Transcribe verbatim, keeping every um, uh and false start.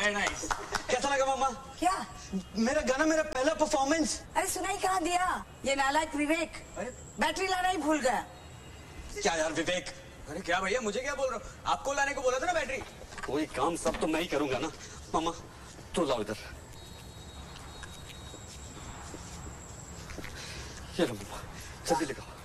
Very nice. कैसा लगा मामा? क्या? मेरा गाना, मेरा पहला परफॉर्मेंस। अरे सुनाई कहाँ दिया? ये नालायक विवेक बैटरी लाना ही भूल गया। क्या यार विवेक? अरे क्या भैया, मुझे क्या बोल रहे हो? आपको लाने को बोला था ना बैटरी। कोई काम सब तो मैं ही करूंगा ना। मामा तू लाओ इधर। ये लो मामा, जल्दी लगाओ।